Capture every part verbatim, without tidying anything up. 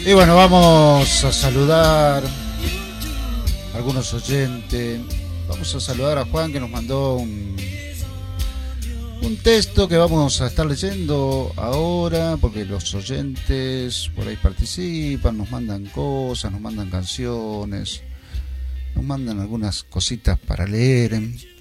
Y bueno, vamos a saludar a algunos oyentes. Vamos a saludar a Juan, que nos mandó un, un texto que vamos a estar leyendo ahora, porque los oyentes por ahí participan, nos mandan cosas, nos mandan canciones, nos mandan algunas cositas para leer.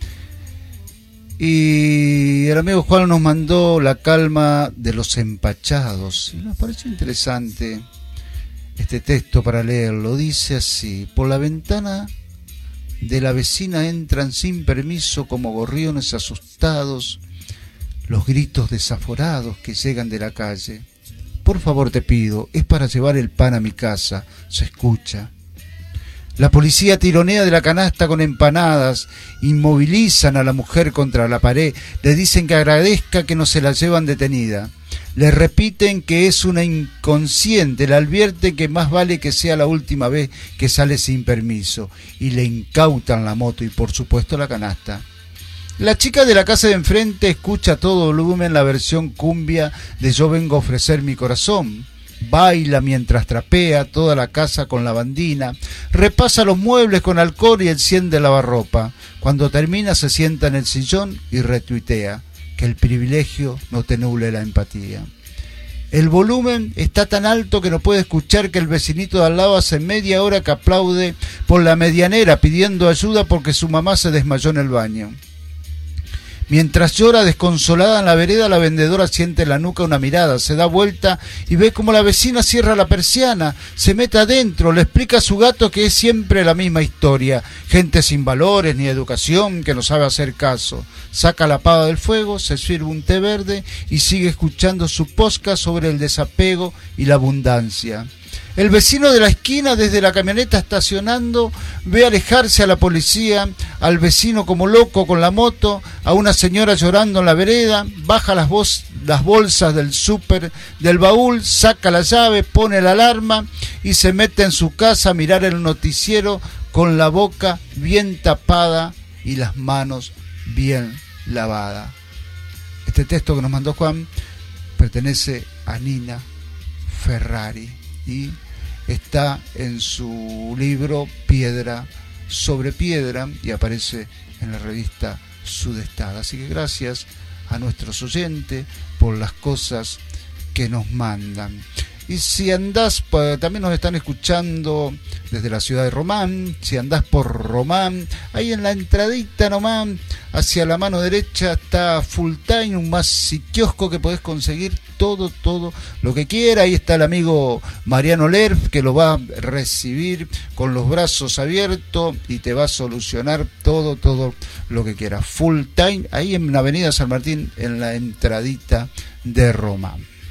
Y el amigo Juan nos mandó La calma de los empachados, y nos pareció interesante este texto para leerlo. Dice así: por la ventana de la vecina entran sin permiso como gorriones asustados los gritos desaforados que llegan de la calle. Por favor te pido, es para llevar el pan a mi casa, se escucha. La policía tironea de la canasta con empanadas, inmovilizan a la mujer contra la pared, le dicen que agradezca que no se la llevan detenida. Le repiten que es una inconsciente, le advierten que más vale que sea la última vez que sale sin permiso, y le incautan la moto y por supuesto la canasta. La chica de la casa de enfrente escucha a todo volumen la versión cumbia de Yo vengo a ofrecer mi corazón. Baila mientras trapea toda la casa con lavandina, repasa los muebles con alcohol y enciende el lavarropa. Cuando termina se sienta en el sillón y retuitea: que el privilegio no te nuble la empatía. El volumen está tan alto que no puede escuchar que el vecinito de al lado hace media hora que aplaude por la medianera pidiendo ayuda porque su mamá se desmayó en el baño. Mientras llora desconsolada en la vereda, la vendedora siente en la nuca una mirada, se da vuelta y ve como la vecina cierra la persiana, se mete adentro, le explica a su gato que es siempre la misma historia, gente sin valores ni educación que no sabe hacer caso. Saca la pava del fuego, se sirve un té verde y sigue escuchando su podcast sobre el desapego y la abundancia. El vecino de la esquina, desde la camioneta estacionando, ve alejarse a la policía, al vecino como loco con la moto, a una señora llorando en la vereda, baja las, voz, las bolsas del súper del baúl, saca la llave, pone la alarma y se mete en su casa a mirar el noticiero con la boca bien tapada y las manos bien lavadas. Este texto que nos mandó Juan pertenece a Nina Ferrari y está en su libro Piedra sobre Piedra y aparece en la revista Sudestada. Así que gracias a nuestros oyentes por las cosas que nos mandan. Y si andás, también nos están escuchando desde la ciudad de Román, si andás por Román, ahí en la entradita nomás, hacia la mano derecha está Full Time, un más kiosco que podés conseguir todo, todo lo que quiera. Ahí está el amigo Mariano Lerf, que lo va a recibir con los brazos abiertos y te va a solucionar todo, todo lo que quieras. Full Time, ahí en la avenida San Martín, en la entradita de Román.